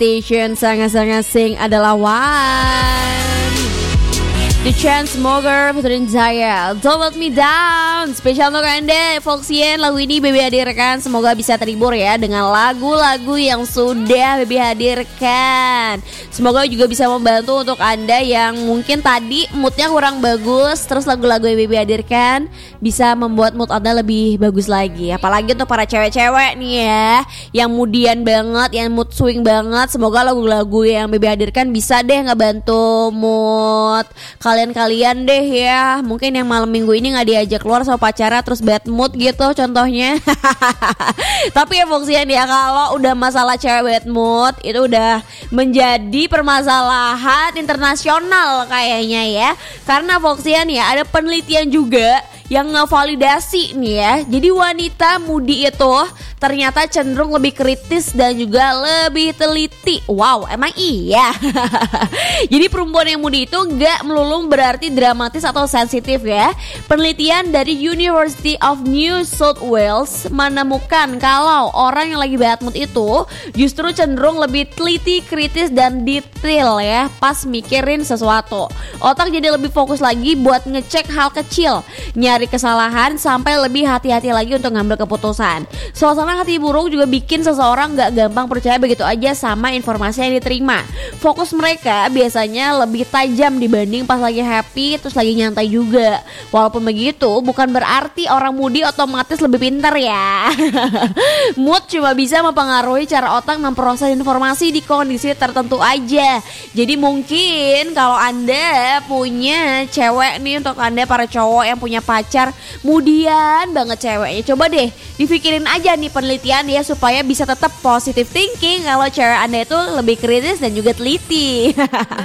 station sangat-sangat sing adalah One The Chainsmokers featuring Zaya, Don't Let Me Down. Spesial untuk Anda Foxian, lagu ini Baby hadirkan. Semoga bisa terhibur ya dengan lagu-lagu yang sudah Baby hadirkan. Semoga juga bisa membantu untuk Anda yang mungkin tadi moodnya kurang bagus, terus lagu-lagu yang Baby hadirkan bisa membuat mood Anda lebih bagus lagi. Apalagi untuk para cewek-cewek nih ya, yang moodian banget, yang mood swing banget. Semoga lagu-lagu yang Baby hadirkan bisa deh ngebantu mood kalian-kalian deh ya. Mungkin yang malam minggu ini gak diajak keluar sama pacara terus bad mood gitu contohnya. Tapi ya Foxian ya, kalau udah masalah cewek bad mood itu udah menjadi permasalahan internasional kayaknya ya. Karena Foxian ya, ada penelitian juga yang ngevalidasi nih ya. Jadi wanita moody itu ternyata cenderung lebih kritis dan juga lebih teliti. Wow, emang iya. Jadi perempuan yang moody itu gak melulu berarti dramatis atau sensitif ya. Penelitian dari University of New South Wales menemukan kalau orang yang lagi bad mood itu justru cenderung lebih teliti, kritis dan detail ya pas mikirin sesuatu. Otak jadi lebih fokus lagi buat ngecek hal kecil, nyari kesalahan, sampai lebih hati-hati lagi untuk ngambil keputusan. Suasana hati buruk juga bikin seseorang gak gampang percaya begitu aja sama informasi yang diterima. Fokus mereka biasanya lebih tajam dibanding pas lagi happy terus lagi nyantai juga. Walaupun begitu bukan berarti orang moody otomatis lebih pintar ya. Mood cuma bisa mempengaruhi cara otak memproses informasi di kondisi tertentu aja. Jadi mungkin kalau Anda punya cewek nih, untuk Anda para cowok yang punya pacar moodyan banget ceweknya, coba deh dipikirin aja nih penelitian ya, supaya bisa tetap positive thinking kalau cewek Anda itu lebih kritis dan juga teliti.